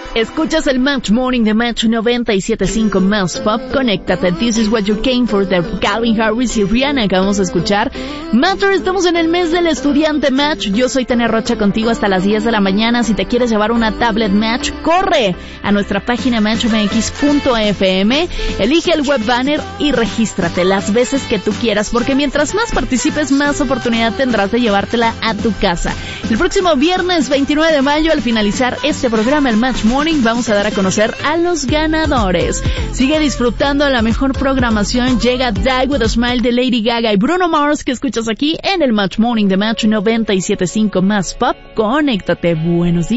Escuchas el Match Morning de Match 97.5 Más Pop. Conéctate. This is what you came for, de Calvin Harris y Rihanna. Acabamos de escuchar. Matcher, estamos en el mes del estudiante Match. Yo soy Tania Rocha contigo hasta las 10 de la mañana. Si te quieres llevar una tablet Match, corre a nuestra página matchmx.fm. Elige el web banner y regístrate las veces que tú quieras, porque mientras más participes, más oportunidad tendrás de llevártela a tu casa. El próximo viernes 29 de mayo, al finalizar este programa, el Match Morning, vamos a dar a conocer a los ganadores. Sigue disfrutando de la mejor programación. Llega Die With A Smile de Lady Gaga y Bruno Mars, que escuchas aquí en el Match Morning de Match 97.5 Más Pop. Conéctate. Buenos días.